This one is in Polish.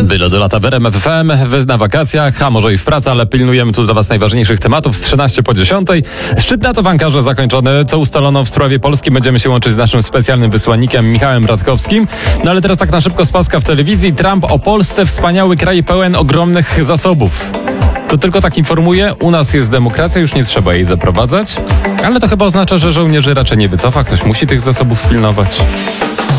Bylo do lata w RMF FM, wy na wakacjach, a może i w pracy, ale pilnujemy tu dla was najważniejszych tematów z 13 po 10. Szczyt NATO w Ankarze zakończony, co ustalono w sprawie Polski. Będziemy się łączyć z naszym specjalnym wysłannikiem Michałem Radkowskim. No ale teraz tak na szybko z paska w telewizji. Trump o Polsce, wspaniały kraj pełen ogromnych zasobów. To tylko tak informuję, u nas jest demokracja, już nie trzeba jej zaprowadzać, ale to chyba oznacza, że żołnierzy raczej nie wycofa, ktoś musi tych zasobów pilnować.